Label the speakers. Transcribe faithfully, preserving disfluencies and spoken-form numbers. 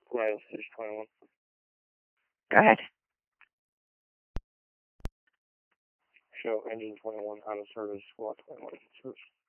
Speaker 1: Ridle Stage twenty-one.
Speaker 2: Go ahead.
Speaker 1: Show engine twenty-one out of service, squawk twenty-one service.